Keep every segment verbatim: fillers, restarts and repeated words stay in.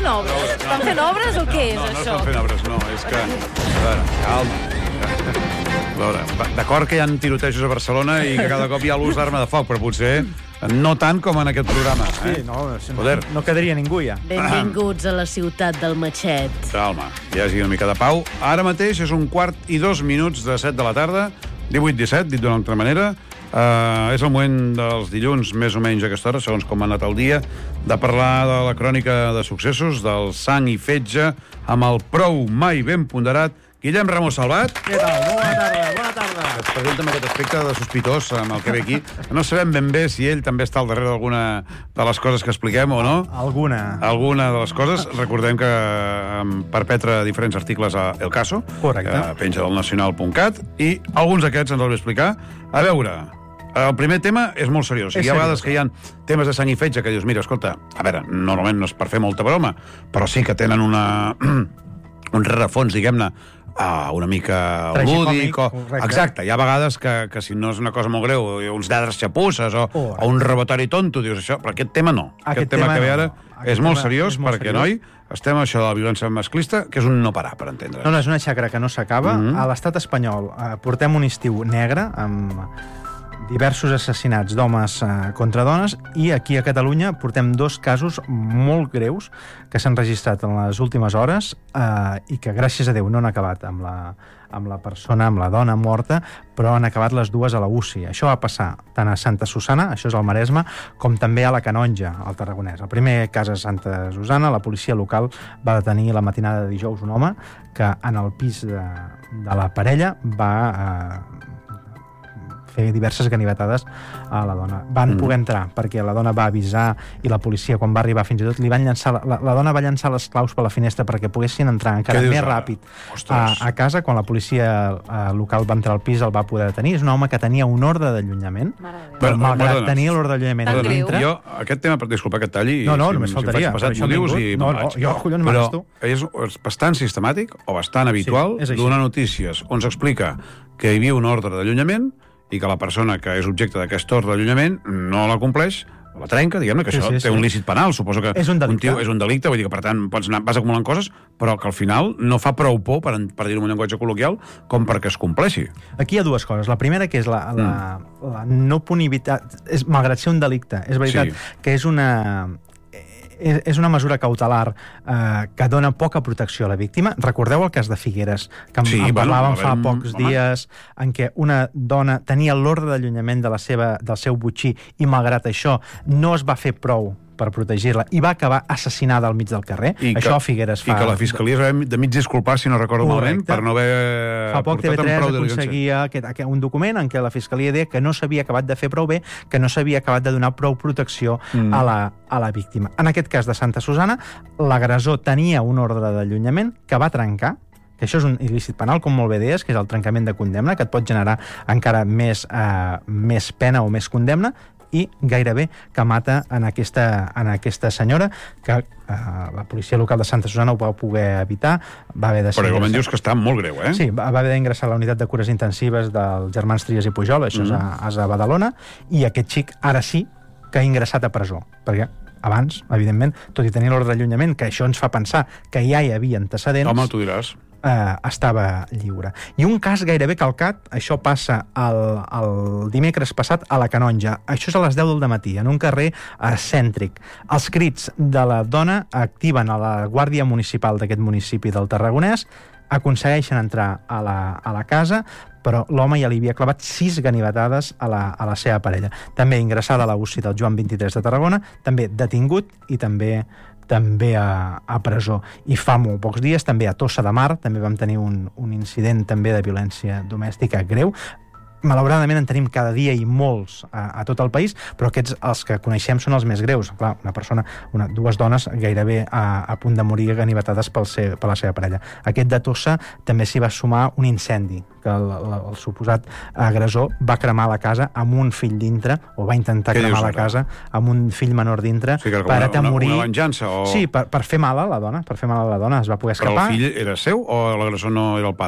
fent obres? Estan fent obres o què és, no, no, això? No estan fent obres, no. És que... A veure, calma. A veure, d'acord que hi ha tirotejos a Barcelona i que cada cop hi ha l'ús d'arma de foc, però potser no tant com en aquest programa. Eh? Sí, no, Poder. no quedaria ningú, ja. Benvinguts a la ciutat del matxet. Calma, hi hagi una mica de pau. Ara mateix és un quart i dos minuts de set de la tarda, divuit disset, dit d'una altra manera. Uh, és el moment dels dilluns, més o menys a aquesta hora, segons com ha anat el dia, de parlar de la crònica de successos, del sang i fetge, amb el prou mai ben ponderat Guillem Ramos Salvat. Què tal? Bona tarda, bona tarda. Es presenta amb aquest aspecte de sospitós amb el que ve aquí. No sabem ben bé si ell també està al darrere d'alguna de les coses que expliquem o no. Alguna. Alguna de les coses. Recordem que em perpetra diferents articles a El Caso. Correcte. Que penja del nacional punt cat. I alguns d'aquests ens els vull explicar. A veure, el primer tema és molt seriós. És Hi ha vegades seriós. que hi ha temes de sang i fetge que dius, mira, escolta, a veure, normalment no és per fer molta broma, però sí que tenen una... un rerefons, diguem-ne, uh, una mica lúdic. O... Exacte, hi ha vegades que, que si no és una cosa molt greu, uns lladres xapusses o, oh, o un robatori tonto, dius això, però aquest tema no. Aquest, Aquest tema, tema que ve no. ara Aquest és molt tema seriós, és molt perquè, seriós. noi, estem a això de la violència masclista, que és un no parar, per entendre. No, no, és una xacra que no s'acaba. Mm-hmm. A l'estat espanyol eh, portem un estiu negre amb diversos assassinats d'homes eh, contra dones, i aquí a Catalunya portem dos casos molt greus que s'han registrat en les últimes hores eh, i que, gràcies a Déu, no han acabat amb la, amb la persona, amb la dona morta, però han acabat les dues a la U C I. Això va passar tant a Santa Susana, això és al Maresme, com també a la Canonja, al Tarragonès. El primer cas a Santa Susana, la policia local va detenir la matinada de dijous un home que en el pis de, de la parella va... Eh, fer diverses ganivetades a la dona. Van mm. poder entrar perquè la dona va avisar i la policia, quan va arribar, fins i tot li van llançar... La, la dona va llançar les claus per la finestra perquè poguessin entrar encara més ràpid a, a casa. Quan la policia a, local va entrar al pis, el va poder detenir. És un home que tenia un ordre d'allunyament, però malgrat perdona, tenir l'ordre d'allunyament a dintre... Jo, aquest tema, disculpa que et talli... No, no, si, només si faltaria. Faig passat, m'ho dius i no, no, jo, collons, però tu. és, és bastant sistemàtic o bastant habitual sí, donar notícies on s'explica que hi havia un ordre d'allunyament i que la persona que és objecte d'aquest ordre d'allunyament no la compleix, la trenca, diguem-ne, que sí, això sí, té sí. un lícit penal, suposo que és un delicte. Un tio, és un delicte, vull dir que, per tant, pots anar, vas acumulant coses, però que al final no fa prou por, per, per dir-ho en un llenguatge col·loquial, com perquè es compleixi. Aquí hi ha dues coses. La primera, que és la, la, mm. la no punibilitat, és, malgrat ser un delicte, és veritat sí. que és una... És, és una mesura cautelar eh, que dona poca protecció a la víctima. Recordeu el cas de Figueres, que en, sí, en parlàvem bueno, fa un, pocs home. dies, en què una dona tenia l'ordre d'allunyament de la seva, del seu botxí i, malgrat això, no es va fer prou per protegir-la, i va acabar assassinada al mig del carrer. I això que, a Figueres fa... I que la Fiscalia es va de mig disculpar, si no recordo malament, per no haver fa poc T V tres aconseguia aquest, aquest, un document en què la Fiscalia deia que no s'havia acabat de fer prou bé, que no s'havia acabat de donar prou protecció mm. a, la, a la víctima. En aquest cas de Santa Susana, l'agressor tenia un ordre d'allunyament que va trencar, que això és un il·lícit penal, com molt bé deies, que és el trencament de condemna, que et pot generar encara més, eh, més pena o més condemna, i gairebé que mata en aquesta, en aquesta senyora, que eh, la policia local de Santa Susana ho va poder evitar, va haver de ser... Però igualment dius que està molt greu, eh? Sí, va haver d'ingressar a la unitat de cures intensives dels germans Trias i Pujol, això mm. és, a, és a Badalona, i aquest xic ara sí que ha ingressat a presó, perquè abans, evidentment, tot i tenir l'ordre d'allunyament, que això ens fa pensar que ja hi havia antecedents... Home, tu diràs... Eh, estava lliure. I un cas gairebé calcat, això passa el, el dimecres passat a la Canonja. Això és a les deu del matí, en un carrer eh, cèntric. Els crits de la dona activen a la Guàrdia Municipal d'aquest municipi del Tarragonès, aconsegueixen entrar a la, a la casa, però l'home ja li havia clavat sis ganivetades a la, a la seva parella. També ingressada a la U C I del Joan vint-i-tres de Tarragona, també detingut i també també a, a presó. I fa molt pocs dies, també a Tossa de Mar, també vam tenir un, un incident també de violència domèstica greu. Malauradament en tenim cada dia i molts a, a tot el país, però aquests, els que coneixem, són els més greus. Clar, una persona, una, dues dones gairebé a, a punt de morir ganivetades pel seu, per la seva parella. Aquest de Tossa també s'hi va sumar un incendi, que el, el, el suposat agressor va cremar la casa amb un fill dintre, o va intentar Què cremar dius, la casa amb un fill menor dintre, o sigui, per una, atemorir... Una, una venjança? O... Sí, per, per fer mal a la dona, per fer mal a la dona, es va poder escapar. Però el fill era seu o l'agressor no era el pare?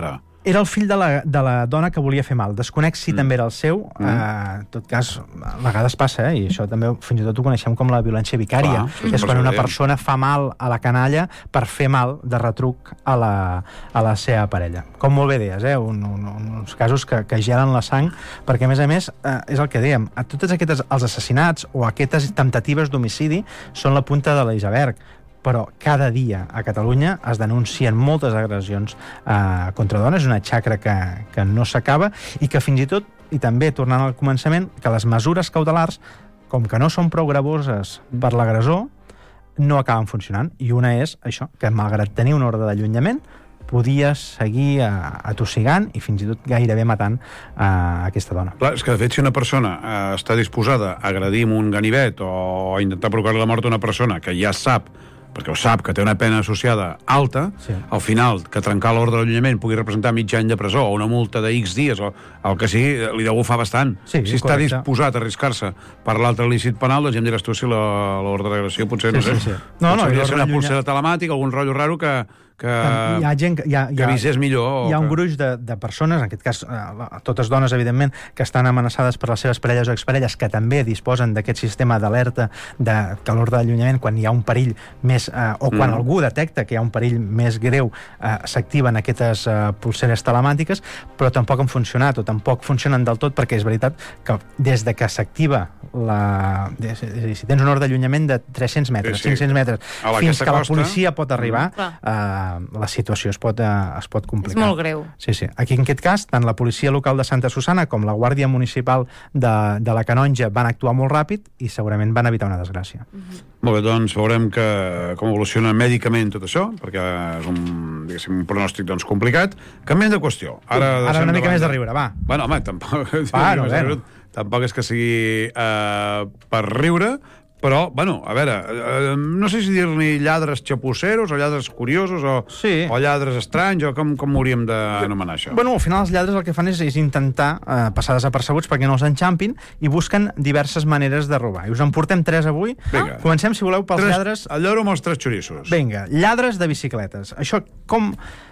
Era el fill de la, de la dona que volia fer mal. Desconec si mm. també era el seu. Mm. Uh, en tot cas, a vegades passa, eh? I això també fins i tot ho coneixem com la violència vicària. Clar, sí, és quan una evident. persona fa mal a la canalla per fer mal de retruc a la, a la seva parella. Com molt bé deies, eh? Un, un, uns casos que, que gelen la sang, perquè a més a més, eh, és el que dèiem, a totes aquestes, els assassinats o aquestes temptatives d'homicidi són la punta de l'iceberg, però cada dia a Catalunya es denuncien moltes agressions eh, contra dones, una xacra que, que no s'acaba i que fins i tot, i també tornant al començament, que les mesures cautelars, com que no són prou gravoses per l'agressor, no acaben funcionant. I una és això, que malgrat tenir una ordre d'allunyament, podia seguir eh, atossigant i fins i tot gairebé matant eh, aquesta dona. Clar, és que de fet si una persona eh, està disposada a agredir amb un ganivet o a intentar provocar la mort d'una persona que ja sap, perquè ho sap, que té una pena associada alta, sí. Al final, que trencar l'ordre d'allunyament pugui representar mig any de presó o una multa de X dies o el que sigui, li deu bufar bastant. Sí, si està correcte. disposat a arriscar-se per l'altre il·lícit penal, doncs ja em diràs tu si l'ordre d'agressió potser, sí, no sé, sí, sí. No, no, hauria de ser una allunya... pulsera telemàtica, algun rotllo raro que, que, hi ha gent que, hi ha, hi ha, que avisés millor. Hi ha un que... gruix de, de persones, en aquest cas eh, totes dones, evidentment, que estan amenaçades per les seves parelles o exparelles, que també disposen d'aquest sistema d'alerta de que l'ordre d'allunyament, quan hi ha un perill més, eh, o quan mm. algú detecta que hi ha un perill més greu, eh, s'activen aquestes eh, pulseres telemàtiques, però tampoc han funcionat, o tampoc funcionen del tot, perquè és veritat que des de que s'activa la... És a dir, si tens un ordre d'allunyament de tres-cents metres, sí, sí. cinc-cents metres, la fins que, que la costa... policia pot arribar, mm. eh, la situació es pot, uh, es pot complicar. És molt greu. Sí, sí. Aquí, en aquest cas, tant la policia local de Santa Susana com la Guàrdia Municipal de, de la Canonja van actuar molt ràpid i segurament van evitar una desgràcia. Mm-hmm. Molt bé, doncs veurem que, com evoluciona mèdicament tot això, perquè és un, diguéssim, un pronòstic doncs, complicat. Canviem de qüestió. Ara, Ara una mica més de riure, va. Bueno, home, tampoc, Va, no, bueno. tampoc és que sigui uh, per riure, però, bueno, a veure, eh, no sé si dir-ne lladres xapusseros o lladres curiosos o, sí. o lladres estranys o com, com hauríem d'anomenar això? Bueno, al final els lladres el que fan és, és intentar eh, passar desapercebuts perquè no els enxampin i busquen diverses maneres de robar. I us en portem tres avui. Vinga. Comencem, si voleu, pels tres, lladres... El lloro amb els tres xorissos. Vinga, lladres de bicicletes. Això com...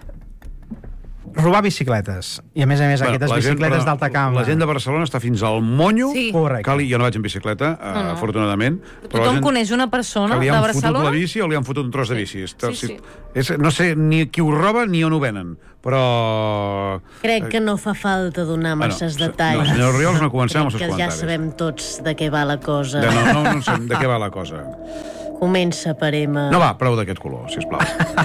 robar bicicletes. I a més a més bueno, aquestes bicicletes d'alta gamma. La gent de Barcelona està fins al monyo. Sí. Correcte. Que li, jo no vaig en bicicleta, no, no. afortunadament. Tothom gent, coneix una persona de Barcelona... Que li han fotut la bici o li han fotut un tros de bici. Sí, sí, sí. És, no sé ni qui ho roba ni on ho venen, però... Crec que no fa falta donar masses bueno, detalls. No, senyor Oriols, no comencem amb els seus comentaris. comentaris. Ja sabem tots de què va la cosa. De, no, no, no sé de què va la cosa. Comença per M. No va, prou d'aquest color, sisplau.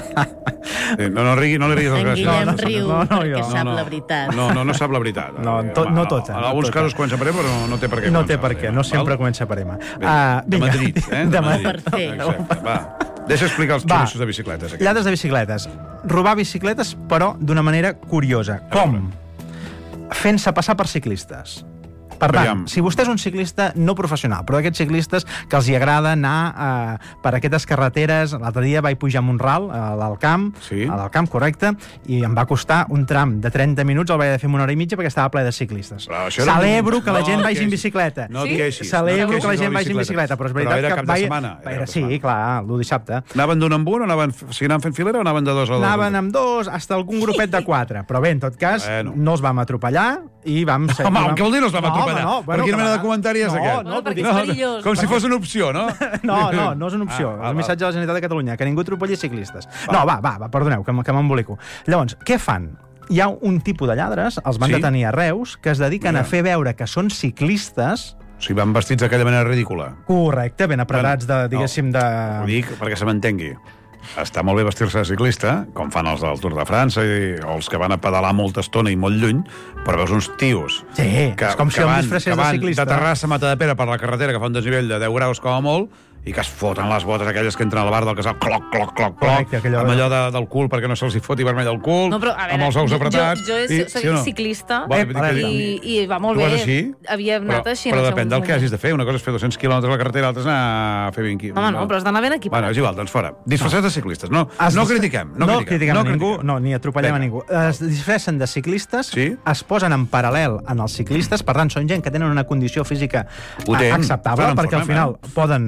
No, no, rigui, no li riguis els gràcies. En Guillem no, no, riu no, no, perquè no, sap no, la veritat. No, no, no sap la veritat. No, to, no tota. En alguns no tota. casos comença per M, però no, no té per què. No té per què, no sempre val? comença per M. Bé, Uh, de Madrid, eh? De Madrid. Perfecte. Exacte, va. Deixa explicar els xorissos de bicicletes. Aquí. Lladres de bicicletes. Robar bicicletes, però d'una manera curiosa. Com? Fent-se passar per ciclistes. Per tant, Aviam. si vostè és un ciclista no professional, però d'aquests ciclistes que els hi agrada anar eh, per aquestes carreteres... L'altre dia vaig pujar amb un ral a l'Alcamp, Sí. a l'Alcamp, correcte, i em va costar un tram de trenta minuts, el vaig de fer en una hora i mitja perquè estava ple de ciclistes. Però això era Celebro un- que la no, gent vagi en que- bicicleta. no et queixis, Celebro no et que la queixis gent de vagi en bicicleta, però és Però veritat era que... cap de vaig- setmana, era Era, cap de sí, setmana. clar, l'u dissabte. Anaven d'un en un o anaven, si anaven fent filera o anaven de dos a dos? Anaven amb dos, hasta algun grupet de quatre. Però bé, en tot cas, Bueno. no els vam atropellar i vam... seguir- Home, vam... què vol dir no els vam atropellar? No, Per quina que mena va- de comentari és no, aquest? No, perquè no, és perillós. Com si fos una opció, no? no, no, no és una opció. Ah, Ah, va, és un missatge de la Generalitat de Catalunya, que ningú atropelli ciclistes. Va. No, va, va, va perdoneu, que, m- que m'embolico. Llavors, què fan? Hi ha un tipus de lladres, els van Sí? detenir a Reus, que es dediquen Mira. a fer veure que són ciclistes. O sigui, van vestits d'aquella manera ridícula. Correcte, ben apretats de, diguéssim, de... Ho dic perquè se m'entengui. Està molt bé vestir-se de ciclista, com fan els del Tour de França i, o els que van a pedalar molta estona i molt lluny, però veus uns tios Sí, és com si em van, disfressés que de van ciclista. de Terrassa a Matadepera per la carretera, que fa un desnivell de deu graus com a molt, i que es foten les botes aquelles que entren al bar del casal, cloc, cloc, cloc, cloc, Correcte, aquellò amb de- allò de, del cul perquè no se'ls hi foti vermell al cul, No, però, a veure, amb els ous jo- apretats... Jo, jo i- soc sí o no? ciclista Bueno, Eh, vull dir que- i, i va molt Tu bé. vas així? Havíem però, anat així. Però en depèn alguns del que hagis moments. de fer. Una cosa és fer dos-cents quilòmetres a la carretera, l'altra és anar a fer vint quilòmetres. Home, no, però has d'anar ben equipat. Bueno, és igual, doncs fora. Disfressats de ciclistes. No, Es no disfre- critiquem. No, no critiquem, critiquem no a ningú, critiquem. no, ni atropellem Vinga. a ningú. Es disfressen de ciclistes, Sí? es posen en paral·lel en els ciclistes, per tant, són gent que tenen una condició física Potent. acceptable, Són en perquè al forma, final poden fer-ho,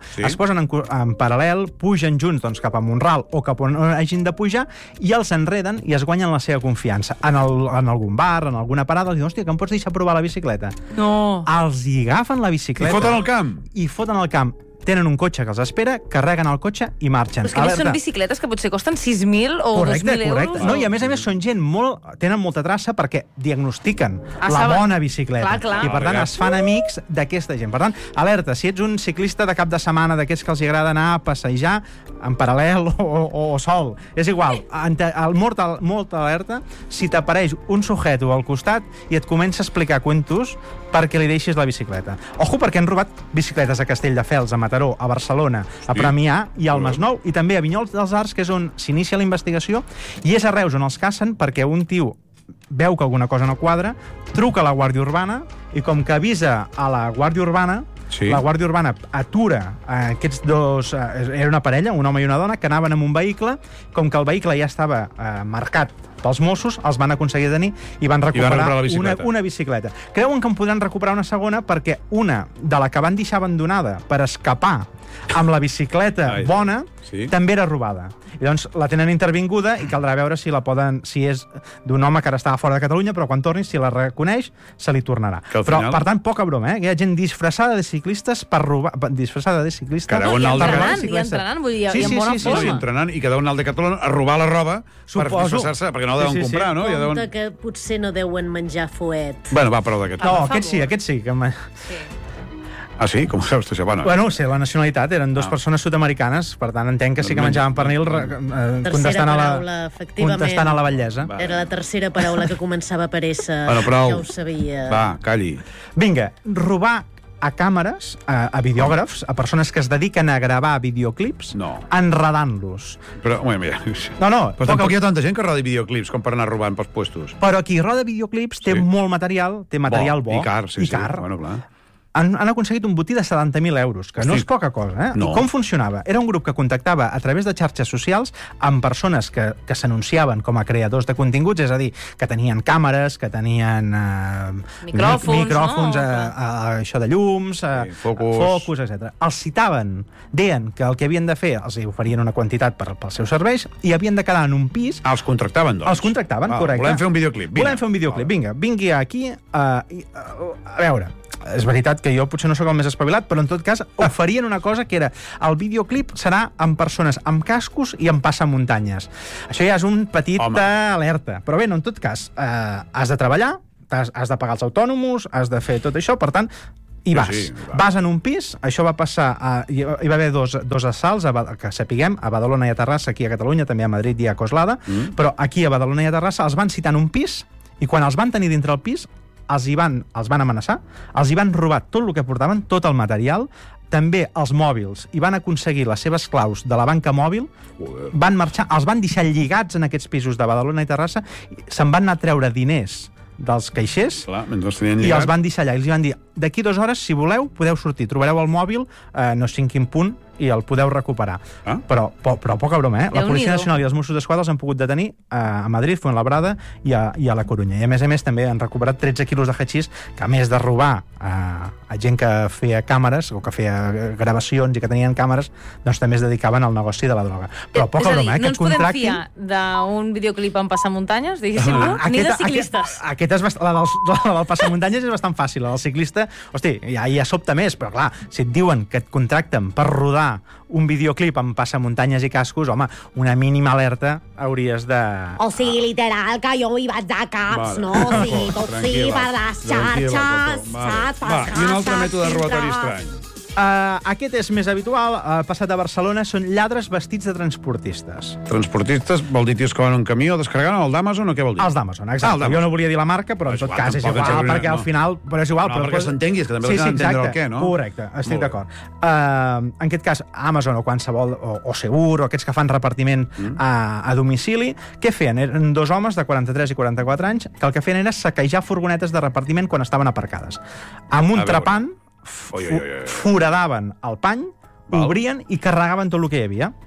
Sí. Es posen en, en paral·lel, pugen junts doncs, cap a Mont-ral o cap on hagin de pujar i els enreden i es guanyen la seva confiança. En, el, en algun bar, en alguna parada, els diuen, hòstia, que em pots deixar provar la bicicleta? No. Els hi agafen la bicicleta... I foten al camp. I foten al camp. Tenen un cotxe que els espera, carreguen el cotxe i marxen. Però és que Alerta. Són bicicletes que potser costen sis mil o correcte, dos mil euros. Correcte. No, i a més a més són gent molt... Tenen molta traça perquè diagnostiquen ah, la saben. bona bicicleta. Clar, clar. I per tant es fan amics d'aquesta gent. Per tant, alerta, si ets un ciclista de cap de setmana d'aquests que els agrada anar a passejar en paral·lel o, o, o sol, és igual. El molt, molt alerta si t'apareix un sujeto al costat i et comença a explicar cuentos perquè li deixis la bicicleta. Ojo, perquè han robat bicicletes a Castelldefels, a Mataró, a Barcelona, a Premià i al Masnou, i també a Vinyols dels Arcs, que és on s'inicia la investigació, i és a Reus on els cacen perquè un tio veu que alguna cosa no quadra, truca a la Guàrdia Urbana, i com que avisa a la Guàrdia Urbana, sí. La Guàrdia Urbana atura eh, aquests dos... Eh, era una parella, un home i una dona, que anaven amb un vehicle, com que el vehicle ja estava eh, marcat pels Mossos, els van aconseguir tenir i van recuperar, I van recuperar bicicleta. Una, una bicicleta. Creuen que en podran recuperar una segona perquè una de la que van deixar abandonada per escapar amb la bicicleta Ai, bona sí. també era robada. I doncs la tenen intervinguda i caldrà veure si la poden, si és d'un home que ara estava fora de Catalunya, però quan torni, si la reconeix, se li tornarà. Però, final... per tant, poca broma, eh? Hi ha gent disfressada de ciclistes per robar... Disfressada de ciclistes... No, i entrenant, i entrenant, vull dir, sí, i en sí, bona sí, forma. Sí, sí, entrenant, i cada un al Decathlon a robar la roba Suposo. per disfressar-se, perquè no la deuen sí, sí, comprar, sí. no? Ja deuen... que potser no deuen menjar fuet. Bueno, va, prou d'aquest. No, aquest sí, aquest sí. Que... sí. Ah, sí? Com saps tu això? Bueno, bueno, sé, la nacionalitat eren dues ah. persones sud-americanes, per tant entenc que sí que menjaven pernil eh, contestant, paraula, a la, contestant a la bellesa. Va. Era la tercera paraula que començava per S. Bueno, prou. Ja ho sabia. Va, calli. Vinga, robar a càmeres, a, a videògrafs, a persones que es dediquen a gravar videoclips, no. enredant-los. Però, bueno, mira... No, no. Però tampoc hi ha tanta gent que roda videoclips com per anar robant pels puestos. Però qui roda videoclips té sí. molt material, té material bo. bo. I car, sí, i car. sí. Bueno, clar. Han, han aconseguit un botí de setanta mil euros, que Hosti. no és poca cosa, eh? No. Com funcionava? Era un grup que contactava a través de xarxes socials amb persones que, que s'anunciaven com a creadors de continguts, és a dir, que tenien càmeres, que tenien eh, micròfons, micròfons no? a, a, a això de llums, a, sí, focus, a focus etcètera. Els citaven, deien que el que havien de fer, els oferien una quantitat per, pels seus serveis i havien de quedar en un pis. Ah, els contractaven, doncs? Els contractaven, ah, correcte. Volem fer un videoclip. Vine. Volem fer un videoclip, vinga, vingui aquí. Uh, uh, a veure, és veritat que jo potser no sóc el més espavilat, però en tot cas oferien una cosa que era el videoclip serà amb persones amb cascos i amb passamuntanyes. Això ja és un petit Home. alerta. Però bé, no, en tot cas, eh, has de treballar, has, has de pagar els autònoms, has de fer tot això, per tant, i vas. Sí, sí, va. Vas en un pis, això va passar... A, hi va haver dos, dos assalts, a, que sapiguem, a Badalona i a Terrassa, aquí a Catalunya, també a Madrid i a Coslada, mm. però aquí a Badalona i a Terrassa els van citar en un pis i quan els van tenir dintre el pis els hi van, els van amenaçar, els hi van robar tot el que portaven, tot el material, també els mòbils, i van aconseguir les seves claus de la banca mòbil, Joder. van marxar, els van deixar lligats en aquests pisos de Badalona i Terrassa, se'n van anar a treure diners dels caixers Clar, i els van deixar allà. I els van dir, d'aquí dues hores, si voleu, podeu sortir, trobareu el mòbil, eh, no sé en quin punt, i el podeu recuperar. Ah? Però, però, però poca broma, eh? La Policia Nacional i els Mossos d'Esquadra els han pogut detenir a Madrid, Fuenlabrada i a, i a la Corunya. I a més a més també han recuperat tretze quilos de hachís, que a més de robar a, a gent que feia càmeres o que feia gravacions i que tenien càmeres, doncs també es dedicaven al negoci de la droga. Però poca és broma, dir, eh? No ens podem fiar d'un videoclip en passamuntanyes, diguéssim, no? Ni de ciclistes. Aquest, aquest és bast... la, del, la del passamuntanyes és bastant fàcil. La del ciclista, hosti, ja, ja sobta més, però clar, si et diuen que et contracten per rodar un videoclip amb passamuntanyes i cascos, home, una mínima alerta hauries de... O sigui, literal, que jo hi vaig de caps, vale. no? O sigui, tot sí per les xarxes, saps? Va, i un altre mètode robatori estrany. Uh, aquest és més habitual, uh, passat a Barcelona, són lladres vestits de transportistes. Transportistes vol dir tios que van en un camió descarregant el d'Amazon o què vol dir? Els d'Amazon, exacte. Ah, jo no volia dir la marca, però en tot cas és igual, perquè al final... Però és igual, no, però perquè s'entengui, és que també sí, l'has sí, d'entendre el què, no? Correcte, estic d'acord. Uh, en aquest cas, Amazon o qualsevol, o, o Segur, o aquests que fan repartiment mm. a, a domicili, què feien? Eren dos homes de quaranta-tres i quaranta-quatre anys que el que feien era saquejar furgonetes de repartiment quan estaven aparcades. Amb un trepant, Oi, oi, oi, oi. foradaven el pany, Val. obrien i carregaven tot el que hi havia.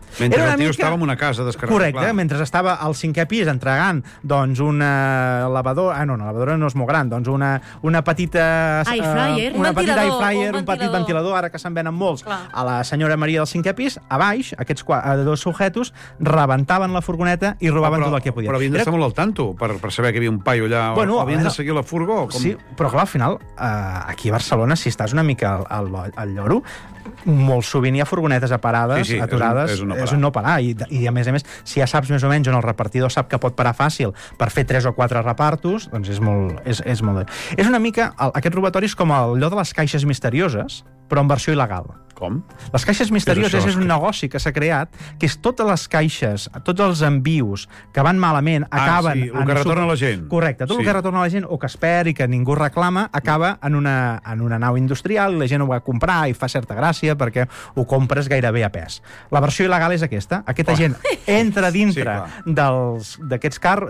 Mentre el tio mica... estava en una casa descarregada. Correcte, clar. Mentre estava al cinquè pis entregant doncs una lavadora... Ah, no, no, la lavadora no és molt gran, doncs una, una petita... Air fryer. Uh, una petita air fryer, un, un petit ventilador, ara que se'n venen molts, clar. A la senyora Maria del cinquè pis, a baix, aquests dos sujetos rebentaven la furgoneta i robaven però, tot el que podien. Però havien d'estar Era... molt al tanto per, per saber que hi havia un paio allà, bueno, o havien de seguir la furgó. Com... Sí, però clar, al final, uh, aquí a Barcelona, si estàs una mica al, al, al lloro, molt sovint hi ha furgonetes aparades, sí, sí, aturades, és un, és un, no és un no parar. I, I a més a més, si ja saps més o menys on el repartidor sap que pot parar fàcil per fer tres o quatre repartos, doncs és molt... És, és, molt... és una mica... El, aquest robatori és com allò de les caixes misterioses, però en versió il·legal. Com? Les caixes misterioses és, és un negoci que s'ha creat, que és totes les caixes, tots els envios que van malament, acaben... Ah, sí, el que retorna la gent. Correcte, tot sí. El que retorna la gent, o que es perd i que ningú reclama, acaba en una, en una nau industrial, i la gent ho va comprar i fa certa gràcia perquè ho compres gairebé a pes. La versió il·legal és aquesta. Aquesta oh. gent entra dintre sí, d'aquests car...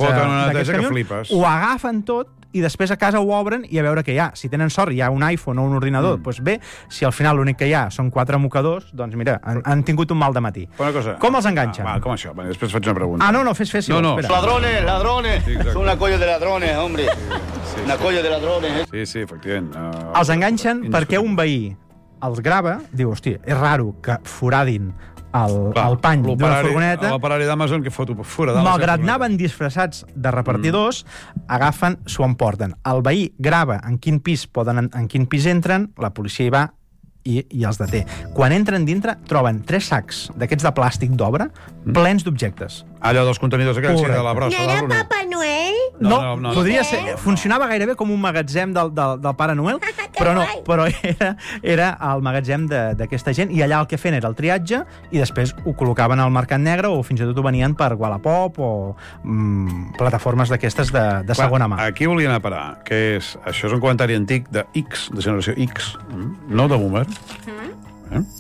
camions, ho agafen tot i després a casa ho obren i a veure què hi ha. Si tenen sort hi ha un iPhone o un ordinador, mm. doncs bé, si al final l'únic que hi ha són quatre mocadors, doncs mira, han, han tingut un mal de matí. Una cosa. Com els enganxen? Ah, va, com això? Va, després faig una pregunta. Ah, no, no, fes, fes. Si no, no. Ladrones, ladrones. Sí, son una colla de ladrones, hombre. Sí, sí, una colla de ladrones. Eh? Sí, sí, efectivament. Uh, els enganxen perquè un veí els grava, diu, hòstia, és raro que foradin el, el pany d'una furgoneta. L'operari d'Amazon que foto fora de malgrat anaven disfressats de repartidors, mm. agafen, s'ho emporten. El veí grava en quin pis poden, en quin pis entren, la policia hi va i, i els deté. Quan entren dintre, troben tres sacs d'aquests de plàstic d'obra mm. plens d'objectes. Allò dels contenidors aquells de la brossa. No era Papa Noel? No, no, no, no podria no. ser. Funcionava gairebé com un magatzem del, del, del Pare Noel, però no, però era, era el magatzem d'aquesta gent, i allà el que feien era el triatge i després ho col·locaven al mercat negre o fins i tot ho venien per Wallapop o mm, plataformes d'aquestes de, de segona mà. Aquí volia anar a parar, que és, això és un comentari antic de X, de generació X, no de boomer. Mm. Eh?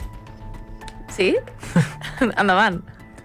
Sí? Endavant.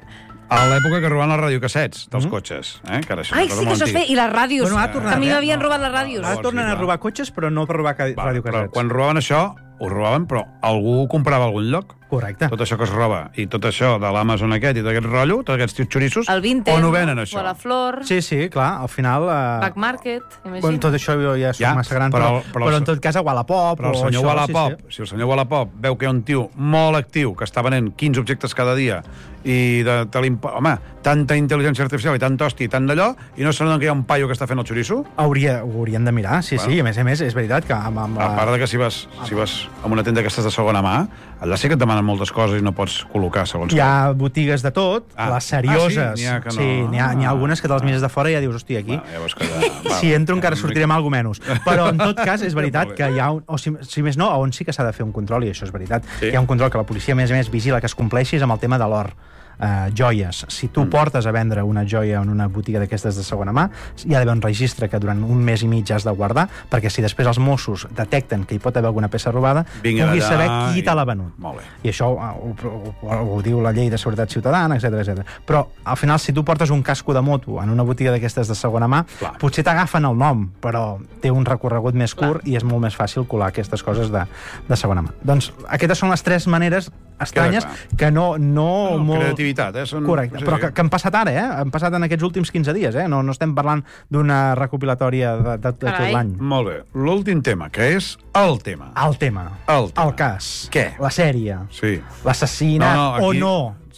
A l'època que robaven les radiocassets dels mm. cotxes. Eh? Que ara això Ai, sí que això es feia. I les ràdios. Bueno, tornat, a mi m'havien eh? robat les ràdios. Ara tornen a robar cotxes, però no per robar radiocassets. Però quan robaven això, ho robaven, però algú ho comprava a algun lloc. Correcte. Tot això que es roba, i tot això de l'Amazon aquest i d'aquest rotllo, tots aquests xoriços, el Vinted, on ho venen, això? O la Flor. Sí, sí, clar, al final... Uh... Back Market, imagina. Bueno, tot això jo ja soc ja, massa gran, però, però, però, però en tot cas a Wallapop... Però el senyor Wallapop, sí, sí. si el senyor Wallapop veu que hi ha un tio molt actiu que està venent quinze objectes cada dia i de, de home, tanta intel·ligència artificial i tant hosti i tant d'allò, i no s'adona que hi ha un paio que està fent el xoriço? Hauria, ho haurien de mirar, sí, bueno. sí, a més a més, és veritat que... Amb, amb la... A part de que si vas, si vas a una tenda aquestes de segona mà, allà sí que et demanen moltes coses i no pots col·locar segons... Hi ha botigues de tot, ah. les serioses. Ah, sí? N'hi ha, que no... sí, n'hi ha, n'hi ha algunes que te les mires de fora i ja dius, hòstia, aquí... Va, ja veus que ja... Va, si entro encara sortirem alguna menys. Però, en tot cas, és veritat que hi ha... Un, o si, si més no, on sí que s'ha de fer un control, i això és veritat. Sí. Hi ha un control que la policia, a més a més, vigila que es compleixis amb el tema de l'or. Uh, joies. Si tu mm. portes a vendre una joia en una botiga d'aquestes de segona mà, hi ha d'haver un registre que durant un mes i mig has de guardar, perquè si després els Mossos detecten que hi pot haver alguna peça robada, Vinga puguis allà, saber qui i... te l'ha venut. Molt bé. I això uh, ho, ho, ho, ho diu la llei de seguretat ciutadana, etcètera, etcètera. Però, al final, si tu portes un casco de moto en una botiga d'aquestes de segona mà, Clar. potser t'agafen el nom, però té un recorregut més curt Clar. i és molt més fàcil colar aquestes coses de, de segona mà. Doncs, aquestes són les tres maneres estranyes que no... no, no molt... creativitat, eh? Són... Correcte, però que, que han passat ara, eh? Han passat en aquests últims quinze dies, eh? No, no estem parlant d'una recopilatòria de, de, de tot l'any. Molt bé. L'últim tema, que és el tema. El tema. El tema. El cas. Què? La sèrie. Sí. L'assassinat no, no, aquí... o no.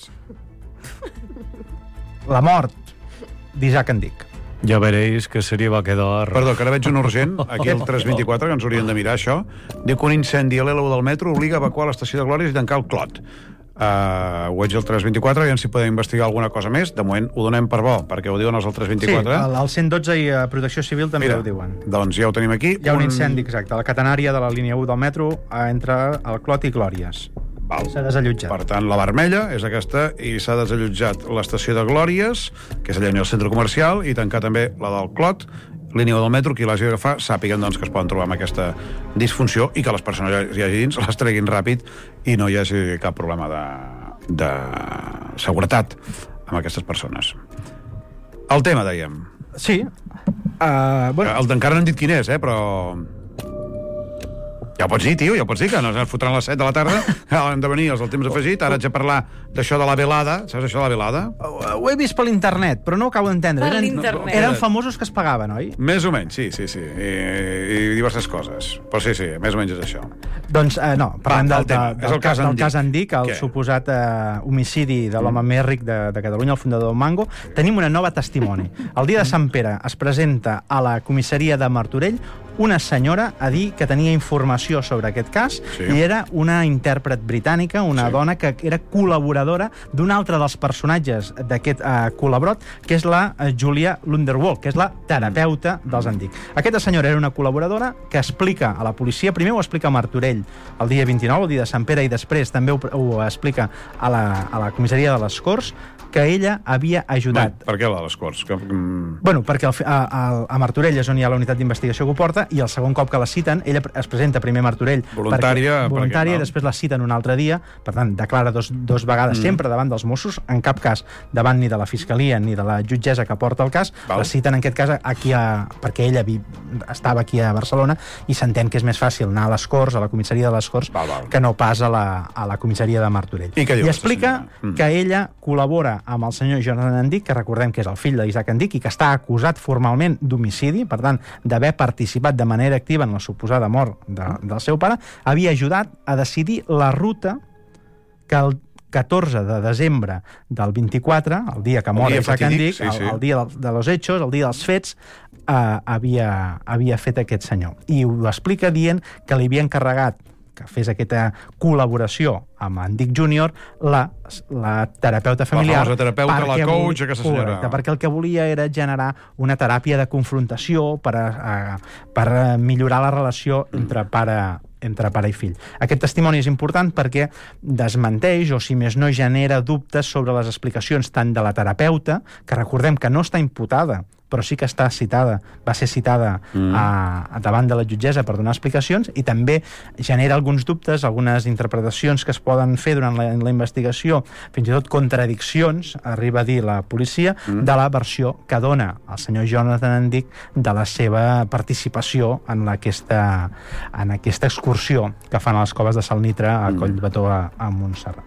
La mort d'Isaac Andic. Ja veréis que seria va quedar... Perdó, que ara veig un urgent, aquí al tres vint-i-quatre, que ens haurien de mirar això. Diu que un incendi a l'E L U del metro obliga a evacuar l'estació de Glòries i tancar el Clot. Uh, ho veig al tres vint-i-quatre, i si podem investigar alguna cosa més. De moment ho donem per bo, perquè ho diuen els al tres vint-i-quatre. Sí, el cent dotze i uh, Protecció Civil també Mira, ho diuen. Doncs ja ho tenim aquí. Hi ha un, un incendi, exacte, a la catenària de la línia u del metro entre el Clot i Glòries. S'ha desallotjat. Per tant, la vermella és aquesta, i s'ha desallotjat l'estació de Glòries, que és allà al centre comercial, i tancar també la del Clot, línia del metro. Qui l'hagi d'agafar sàpiguen doncs, que es poden trobar amb aquesta disfunció i que les persones que hi hagi dins les treguin ràpid i no hi hagi cap problema de, de seguretat amb aquestes persones. El tema, dèiem. Sí. Uh, bueno. El d'encara no han dit quin és, eh, però... Ja ho pots dir, tio, ja ho pots dir, que no es fotran les set de la tarda, han de venir els del temps afegit, ara haig de parlar d'això de la velada, saps això de la velada? Ho, ho he vist per l'internet, però no ho acabo d'entendre. Per Eren, l'internet. eren famosos que es pagaven, oi? Més o menys, sí, sí, sí, i, i diverses coses. Però sí, sí, més o menys és això. Doncs eh, no, parlem Va, del, el tema. del, És el del, cas del Andic. cas Andic, el Què? suposat eh, homicidi de l'home més ric de, de Catalunya, el fundador del Mango. Tenim una nova testimoni. El dia de Sant Pere es presenta a la comissaria de Martorell una senyora a dir que tenia informació sobre aquest cas Sí. i era una intèrpret britànica, una Sí. dona que era col·laboradora d'un altre dels personatges d'aquest eh, col·laborot, que és la eh, Julia Lunderwald, que és la terapeuta dels Andic. Aquesta senyora era una col·laboradora que explica a la policia, primer ho explica a Martorell el dia vint-i-nou, el dia de Sant Pere, i després també ho, ho explica a la, a la comissaria de les Corts, que ella havia ajudat. Per què la de les Corts? Que, mm, Bueno, perquè al fi- a, a, a Martorell és on hi ha la unitat d'investigació que ho porta, i el segon cop que la citen, ella es presenta primer a Martorell Voluntària, perquè, voluntària perquè, i no? després la citen un altre dia, per tant, declara dos, dos vegades, mm. sempre davant dels Mossos, en cap cas davant ni de la Fiscalia ni de la jutgessa que porta el cas. Val. La citen en aquest cas aquí a, perquè ella vi, estava aquí a Barcelona, i s'entén que és més fàcil anar a les Corts, a la comissaria de les Corts, Val, val. que no pas a la, a la comissaria de Martorell. I què diu I aquesta explica senyora? Mm. que ella col·labora amb el senyor Jonathan Andic, que recordem que és el fill d'Isaac Andic i que està acusat formalment d'homicidi, per tant, d'haver participat de manera activa en la suposada mort de, del seu pare, havia ajudat a decidir la ruta que el catorze de desembre del vint-i-quatre, el dia que El mor dia Isaac fatídic, Andic, sí, el, sí. el dia del- de los hechos, el dia dels fets, eh, havia, havia fet aquest senyor. I ho explica dient que li havia encarregat que fes aquesta col·laboració amb Andic júnior, la, la terapeuta familiar. famosa terapeuta, la perquè coach, volia- aquesta senyora. Correcte, perquè el que volia era generar una teràpia de confrontació per, a, a, per a millorar la relació entre pare, entre pare i fill. Aquest testimoni és important perquè desmenteix, o si més no genera dubtes sobre les explicacions tant de la terapeuta, que recordem que no està imputada, però sí que està citada, va ser citada mm. a, a davant de la jutgessa per donar explicacions, i també genera alguns dubtes, algunes interpretacions que es poden fer durant la, la investigació, fins i tot contradiccions, arriba a dir la policia, mm. de la versió que dona el senyor Jonathan Andic de la seva participació en aquesta, en aquesta excursió que fan a les coves de Salnitre a Mm. Collbató a, a Montserrat.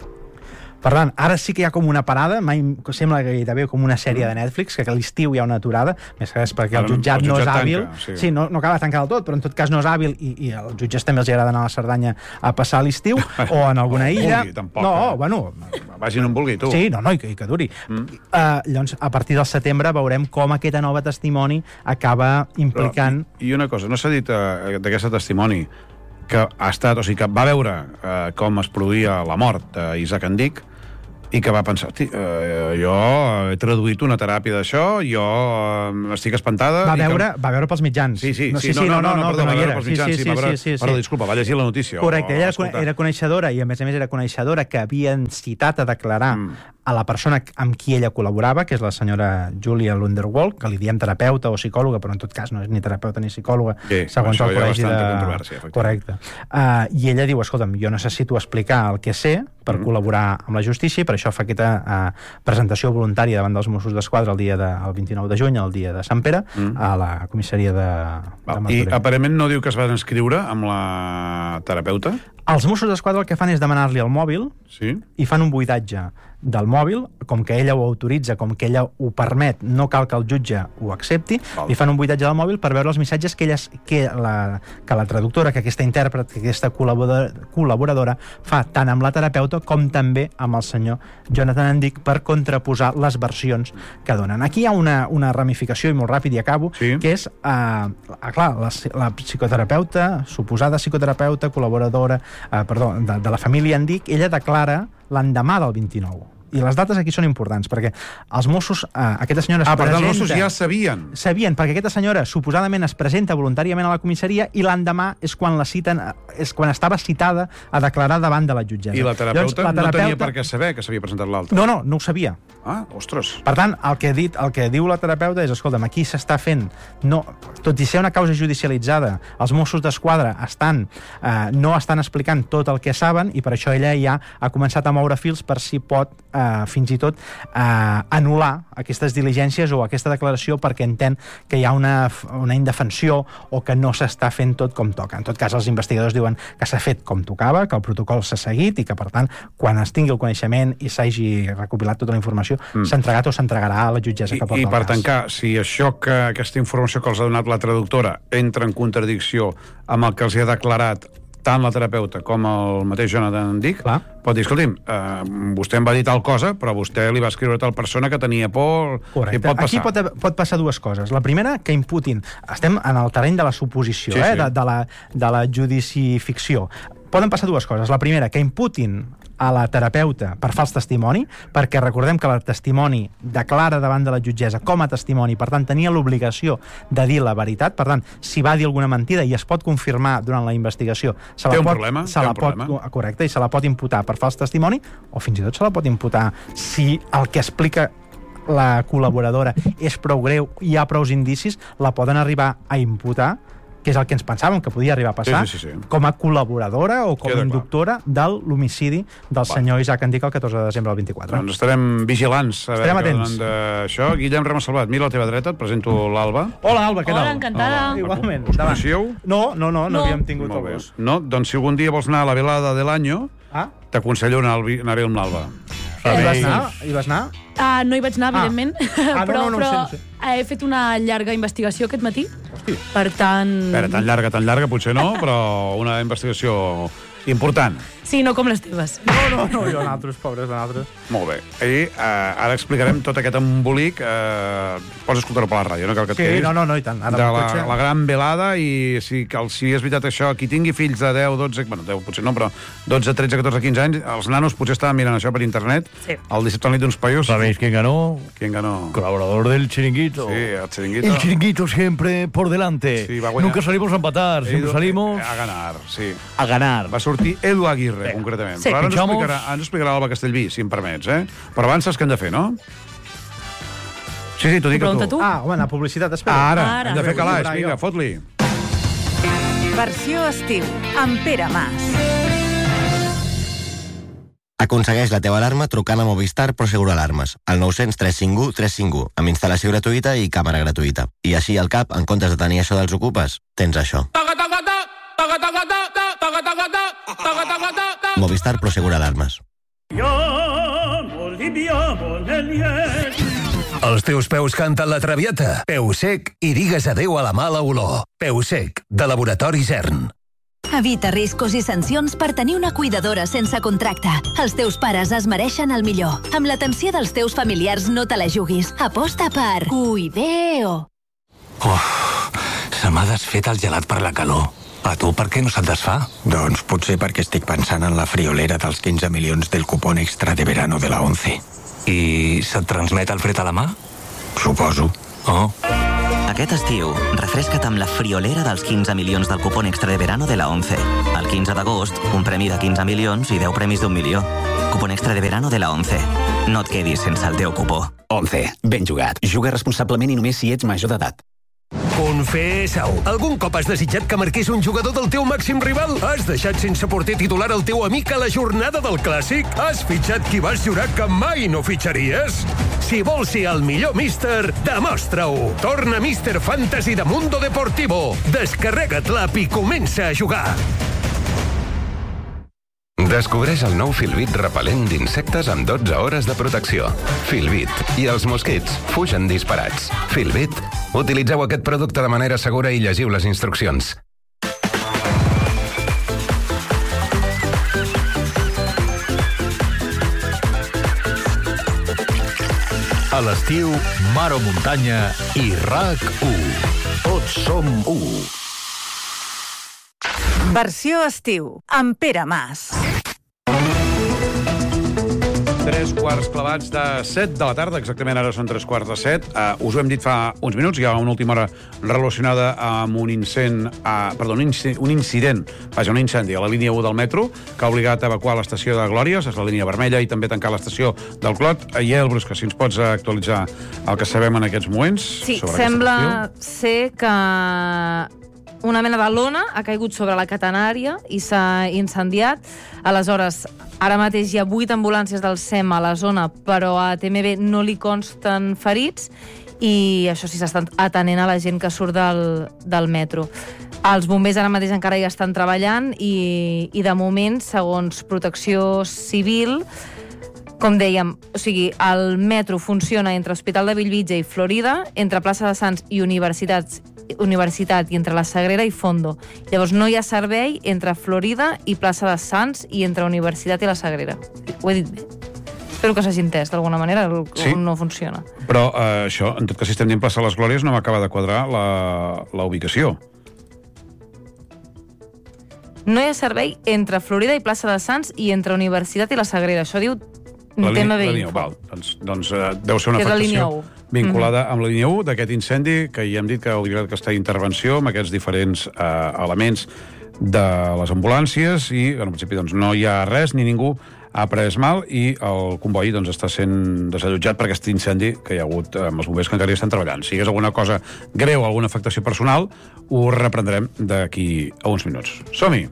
Per tant, ara sí que hi ha com una parada, mai sembla que gairebé com una sèrie de Netflix, que a l'estiu hi ha una aturada, més que res perquè el Ara, jutjat, el no és jutjat hàbil. tanca, sí. Sí, no, no acaba de tancar del tot, però en tot cas no és hàbil, i, i als jutges també els agrada anar a la Cerdanya a passar l'estiu, o en alguna No illa. vulgui, tampoc, no, eh? bueno, Vagi on vulgui, tu. sí, no, no, i que, i que duri. Mm. Uh, llavors, a partir del setembre veurem com aquesta nova testimoni acaba implicant... Però, i, I una cosa, no s'ha dit uh, d'aquesta testimoni que ha estat, o sigui, que va veure uh, com es produïa la mort d'Isaac Andic i que va pensar, hosti, uh, jo he traduït una teràpia d'això, jo uh, estic espantada... Va i veure, que... va veure pels mitjans. Sí, sí, no, sí, no, no, no, no, perdó, que va hi veure era. pels mitjans, sí, sí, sí, va veure... sí, sí, sí. Perdó, disculpa, va llegir la notícia. Correcte, o, ella o era, escoltar. era coneixedora, i a més a més era coneixedora que havien citat a declarar mm. a la persona amb qui ella col·laborava, que és la senyora Julia Lunderwald, que li diem terapeuta o psicòloga, però en tot cas no és ni terapeuta ni psicòloga, Sí, segons això el hi ha col·legi de... bastanta controvèrsia, efectivament. Correcte. Uh, I ella diu, escolta'm, jo necessito explicar el que sé per mm. col·laborar amb la justícia, i per això fa aquesta uh, presentació voluntària davant dels Mossos d'Esquadra el dia de, el vint-i-nou de juny, el dia de Sant Pere, mm. a la comissaria de, de Val. I Martorell. aparentment no diu que es van inscriure amb la terapeuta? Els Mossos d'Esquadra el que fan és demanar-li el mòbil Sí. i fan un buidatge del mòbil, com que ella ho autoritza, com que ella ho permet, no cal que el jutge ho accepti, Val. li fan un buidatge del mòbil per veure els missatges que, ella, que, la, que la traductora, que aquesta intèrpret, que aquesta col·laboradora, col·laboradora fa tant amb la terapeuta com també amb el senyor Jonathan Andic per contraposar les versions que donen. Aquí hi ha una, una ramificació, i molt ràpid i acabo, Sí. que és, eh, clar, la, la psicoterapeuta, suposada psicoterapeuta, col·laboradora, eh, perdó, de, de la família Andic, ella declara l'endemà del vint-i-nou. I les dates aquí són importants, perquè els Mossos, eh, aquesta senyora es Ah, per tant, presenta... els Mossos ja sabien. Sabien, perquè aquesta senyora suposadament es presenta voluntàriament a la comissaria i l'endemà és quan la citen, és quan estava citada a declarar davant de la jutgessa. I la terapeuta, Llavors, la no tenia terapeuta- per què saber que s'havia presentat l'altre. No, no, no ho sabia. Ah, ostres. Per tant, el que, he dit, el que diu la terapeuta és, escolta'm, aquí s'està fent, no, tot i ser una causa judicialitzada, els Mossos d'Esquadra estan, eh, no estan explicant tot el que saben, i per això ella ja ha començat a moure fils per si pot eh, fins i tot eh, anul·lar aquestes diligències o aquesta declaració perquè entén que hi ha una, una indefensió o que no s'està fent tot com toca. En tot cas, els investigadors diuen que s'ha fet com tocava, que el protocol s'ha seguit i que, per tant, quan es tingui el coneixement i s'hagi recopilat tota la informació, mm. s'ha entregat o s'entregarà a la jutgessa que porta I, el I per cas. tancar, si això que aquesta informació que els ha donat la traductora entra en contradicció amb el que els ha declarat tant la terapeuta com el mateix Jonathan Dick, Clar. pot dir, escolti'm, eh, vostè em va dir tal cosa, però vostè li va escriure a tal persona que tenia por... Correcte. I pot passar. Aquí pot, pot passar dues coses. La primera, que imputin. Estem en el terreny de la suposició, sí, eh? sí. De, de, la, de la judicificció. Poden passar dues coses. La primera, que imputin a la terapeuta per fals testimoni, perquè recordem que el testimoni declara davant de la jutgessa com a testimoni, per tant, tenia l'obligació de dir la veritat. Per tant, si va dir alguna mentida i es pot confirmar durant la investigació, se la Té un pot, problema, se té la un pot, problema. correcte, i se la pot imputar per fals testimoni, o fins i tot se la pot imputar si el que explica la col·laboradora és prou greu i hi ha prous indicis, la poden arribar a imputar, que és el que ens pensàvem que podia arribar a passar, Sí, sí, sí, sí. com a col·laboradora o com a Queda inductora de l'homicidi del Va. senyor Isaac Andic el catorze de desembre del vint-i-quatre. Doncs estarem vigilants a Estarem veure què atents. donen d'això. Guillem Ramos Salvat, mira a la teva dreta, et presento l'Alba. Hola, Alba, què Hola, tal? encantada. Hola. Igualment. Us Endavant. coneixíeu? No, no, no, no, No. havíem tingut Molt el bé. gust. No? Doncs si algun dia vols anar a la velada de l'any, Ah, t'aconsello anar, al- anar amb l'Alba. hi vas anar? Hi vas anar? Uh, no hi vaig anar, Ah. evidentment, Ah, no, però, no, no ho però sé, no sé. he fet una llarga investigació aquest matí. Hosti. Per tant... Espera, tan llarga, tan llarga, potser no, però una investigació important. Sí, no com les teves. No, no, no, jo nosaltres, pobres de nosaltres. Molt bé. I eh, ara explicarem tot aquest embolic. Eh, pots escoltar-ho per la ràdio, no cal que et Sí, quedis. no, no, no, i tant. Ara de amb el la, cotxe... la gran velada, i si, cal, si és veritat això, qui tingui fills de deu, dotze, bueno, deu potser no, però dotze, tretze, catorze, quinze anys, els nanos potser estaven mirant això per internet, Sí. el dissabte a la nit d'uns paios. ¿Sabéis quién ganó? Qui ganó? Colaborador del Chiringuito. Sí, el Chiringuito. El Chiringuito siempre por delante. Sí, va guanyar. Nunca salimos a empatar, siempre Edu- salimos a ganar, sí. a ganar. Va sortir Edu Aguirre, concretament. Sí. Però ara ens Pinchamos. explicarà, ens explicarà l'Alba Castellví, si em permets, eh? Però abans saps què hem de fer, no? Sí, sí, t'ho dic a Pregunta tu. Ah, home, la publicitat, espera. Ah, ara, Ara. hem de fer calaix, Jo. vinga, fot-li. Versió estiu, amb Pere Mas. Aconsegueix la teva alarma trucant a Movistar Prosegur Alarmes, al nou zero zero tres cinc u tres cinc u, amb instal·lació gratuïta i càmera gratuïta. I així al cap, en comptes de tenir això dels ocupes, tens això. Movistar Prosegur Alarmes. Els teus peus canten la traviata. Peu sec i digues adeu a la mala olor. Peu sec, de Laboratori Zern. Evita riscos i sancions per tenir una cuidadora sense contracte. Els teus pares es mereixen el millor. Amb l'atenció dels teus familiars no te la juguis. Aposta per Cuideo. Oh, se m'ha desfet el gelat per la calor. A tu per què no se't desfà? Doncs potser perquè estic pensant en la friolera dels quinze milions del cupón extra de verano de la ONCE. I se't transmet el fred a la mà? Suposo. Oh. Aquest estiu, refresca't amb la friolera dels quinze milions del cupón extra de verano de la ONCE. El quinze d'agost, un premi de quinze milions i deu premis d'un milió. Cupón extra de verano de la ONCE. No et quedis sense el teu cupó. ONCE. Ben jugat. Juga responsablement i només si ets major d'edat. Confessa-ho. Algun cop has desitjat que marqués un jugador del teu màxim rival? Has deixat sense porter titular el teu amic a la jornada del Clàssic? Has fitxat qui vas jurar que mai no fitxaries? Si vols ser el millor míster, demostra-ho. Torna Míster Fantasy de Mundo Deportivo. Descarrega't l'app i comença a jugar. Descobreix el nou Filbit repel·lent d'insectes amb dotze hores de protecció. Filbit. I els mosquits fugen disparats. Filbit. Utilitzeu aquest producte de manera segura i llegiu les instruccions. A l'estiu, mar o muntanya i RAC u. Tots som u. Versió estiu, amb Pere Mas. Tres quarts clavats de set de la tarda, exactament ara són tres quarts de set. Uh, us ho hem dit fa uns minuts, hi ha una última hora relacionada amb un incent, uh, perdó, un, inci un incident, vaja, un incendi a la línia u del metro, que ha obligat a evacuar l'estació de Glòries, és la línia vermella, i també tancar l'estació del Clot. I Elbrus, que si ens pots actualitzar el que sabem en aquests moments Sí, sobre sembla aquesta qüestió. ser que una mena de lona ha caigut sobre la catenària i s'ha incendiat. Aleshores, ara mateix hi ha vuit ambulàncies del S E M a la zona, però a T M B no li consten ferits i això sí, s'estan atenent a la gent que surt del, del metro. Els bombers ara mateix encara hi estan treballant i, i de moment, segons Protecció Civil, com dèiem, o sigui, el metro funciona entre Hospital de Bellvitge i Florida, entre Plaça de Sants i Universitats, Universitat i entre la Sagrera i Fondo. Llavors no hi ha servei entre Florida i Plaça de Sants i entre Universitat i la Sagrera. Ho he dit bé? Espero que s'hagi entès d'alguna manera, el, sí. No funciona. Però eh, això, en tot cas, si estem dient plaça les Glòries, no m'acaba de quadrar la, la ubicació. No hi ha servei entre Florida i Plaça de Sants i entre Universitat i la Sagrera. Això diu la tema línia, d'info. Val, doncs, doncs eh, deu ser una Que és la línia afectació u. vinculada Mm-hmm. amb la línia u d'aquest incendi, que ja hem dit que hauria d'aquesta intervenció amb aquests diferents eh, elements de les ambulàncies i, en principi, doncs, no hi ha res ni ningú ha pres mal i el comboi doncs, està sent desallotjat per aquest incendi que hi ha hagut amb els bombers que encara hi estan treballant. Si hi hagués alguna cosa greu, alguna afectació personal, ho reprendrem d'aquí a uns minuts. Som-hi!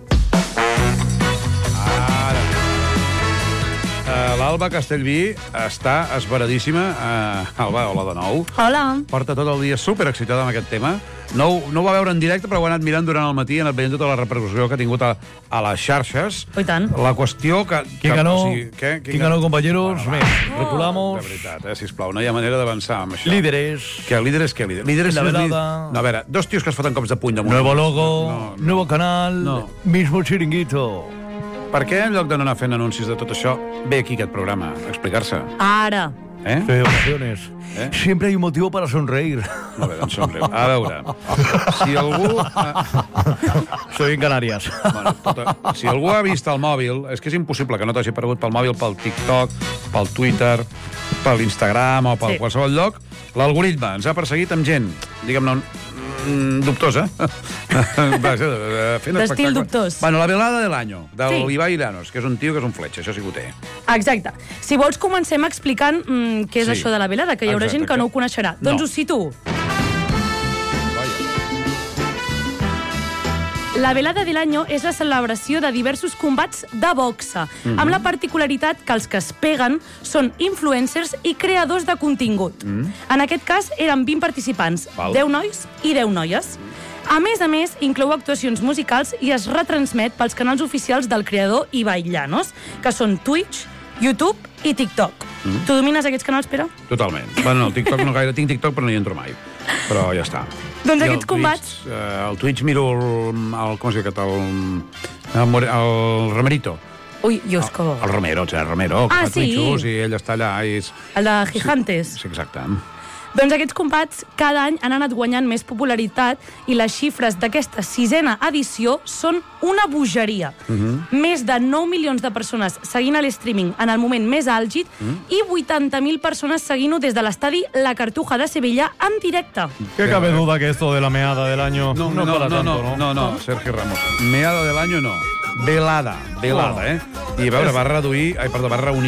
Uh, L'Alba Castellví està esveradíssima. Uh, Alba, hola de nou. Hola. Porta tot el dia superexcitada amb aquest tema. No, no ho va veure en directe, però ho ha anat mirant durant el matí, ha anat veient tota la repercussió que ha tingut a, a les xarxes. Oh, i tant. La qüestió que... ¿Quién que, ganó? o sigui, què, ¿Quién ganó, compañeros? Bueno, Venga, recordamos. De veritat, eh, sisplau, no hi ha manera d'avançar amb això. Líderes. Què, líderes, què? Líderes, líderes La líderes- velada. No, a veure, dos tios que es foten cops de puny damunt. Nuevo logo, No, no, no. nuevo canal, No. mismo chiringuito. Per què, en lloc de no anar fent anuncis de tot això, ve aquí aquest programa a explicar-se? Ara. Eh? Felicitaciones. Eh? Siempre hay un motivo para sonreír. Molt bé, doncs somriu. A veure, si algú... Soy en Canarias. Bueno, tota, si algú ha vist el mòbil, és que és impossible que no t'hagi aparegut pel mòbil, pel TikTok, pel Twitter, per l'Instagram o per Sí. qualsevol lloc, l'algoritme ens ha perseguit amb gent, diguem-ne, mm, dubtosa. Fent D'estil espectacle. dubtós. Bueno, la velada de l'any, de Sí. l'Ibai Llanos, que és un tio que és un fletxa, això sí que ho té. Exacte. Si vols, comencem explicant mm, què és Sí. això de la velada, que hi haurà Exacte, gent que no ho coneixerà. No. Doncs us situo. La velada de l'any és la celebració de diversos combats de boxa, Mhm. amb la particularitat que els que es peguen són influencers i creadors de contingut. Mm. En aquest cas eren vint participants, Val. deu nois i deu noies. A més a més, inclou actuacions musicals i es retransmet pels canals oficials del creador Ibai Llanos, que són Twitch, YouTube i TikTok. Mm. Tu domines aquests canals, Pere? Totalment. Bueno, no, el TikTok no gaire. Tinc TikTok, però no hi entro mai. Però ja està. Doncs I el aquests combats... Twitch, eh, el Twitch miro el... el com es diu aquest? El, el, More- el Romerito. Ui, jo és que... El Romero, el Gerard Romero, que Ah, fa sí. Twitchos i ell està allà i és... El de Gigantes. Sí, exacte. Doncs aquests combats cada any han anat guanyant més popularitat i les xifres d'aquesta sisena edició són una bogeria. Mhm. Més de nou milions de persones seguint a l'streaming en el moment més àlgid Mhm. i vuitanta mil persones seguint-ho des de l'estadi La Cartuja de Sevilla en directe. ¿Qué cabe duda que esto de la meada del año No, no, es no, para no, tanto, no, no? no, no, Sergio Ramos. Meada de l'any no. Velada, velada, eh? I a veure, va reduir... Ai, perdó, va reunir